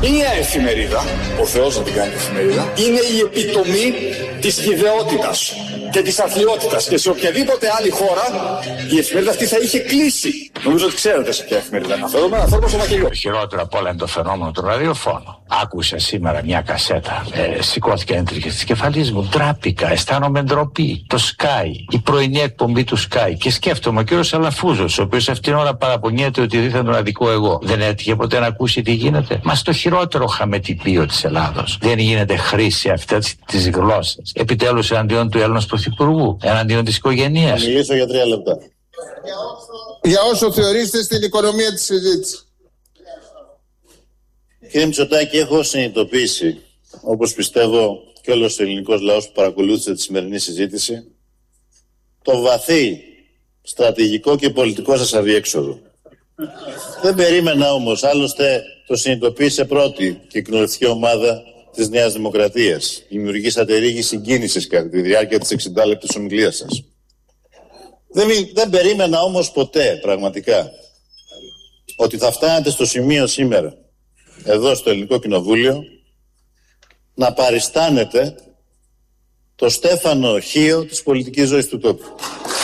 Η νέα εφημερίδα, ο Θεός να την κάνει εφημερίδα, είναι η επιτομή της γιδεότητας και της αθλιότητας. Και σε οποιαδήποτε άλλη χώρα η εφημερίδα αυτή θα είχε κλείσει. Νομίζω ότι ξέρετε σε ποια εφημερίδα αναφέρομαι. Αναφέρομαι στο μακελιό. Το χειρότερο απ' όλα είναι το φαινόμενο του ραδιοφώνου. Άκουσα σήμερα μια κασέτα. Σηκώθηκε ένα τρίχε τη κεφαλή μου. Τράπηκα, αισθάνομαι ντροπή. Το Sky, η πρωινή εκπομπή του Sky. Και σκέφτομαι ο κύριο Αλαφούζος, ο οποίος αυτήν την ώρα παραπονιέται ότι δίθεν τον αδικό εγώ. Δεν έτυχε ποτέ να ακούσει τι γίνεται. Μα στο χειρότερο χαμετυπίο της Ελλάδος δεν γίνεται χρήση αυτή τη γλώσσα. Επιτέλους εναντίον του Έλληνας Πρωθυπουργού, εναντίον της οικογένειας. Θα μιλήσω για 3 λεπτά. Για όσο θεωρήσετε στην οικονομία της συζήτησης. Κύριε Μητσοτάκη, έχω συνειδητοποιήσει, όπως πιστεύω και όλος ο ελληνικός λαός που παρακολούθησε τη σημερινή συζήτηση, το βαθύ στρατηγικό και πολιτικό σας αδιέξοδο. Δεν περίμενα όμως, άλλωστε το συνειδητοποίησε πρώτη και η κοινοβουλευτική ομάδα της Νέας Δημοκρατίας. Δημιουργήσατε ρίγη συγκίνησης κατά τη διάρκεια της 60 λεπτής ομιλίας σας. Δεν περίμενα όμως ποτέ, πραγματικά, ότι θα φτάνετε στο σημείο σήμερα, εδώ στο Ελληνικό Κοινοβούλιο, να παριστάνετε το Στέφανο Χίο της πολιτικής ζωής του τόπου.